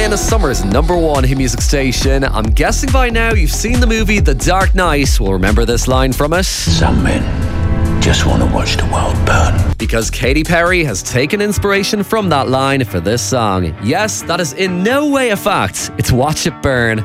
in summer's #1 hit music station. I'm guessing by now you've seen the movie The Dark Knight. Well, remember this line from it? Some men just want to watch the world burn. Because Katy Perry has taken inspiration from that line for this song. Yes, that is in no way a fact. It's Watch It Burn.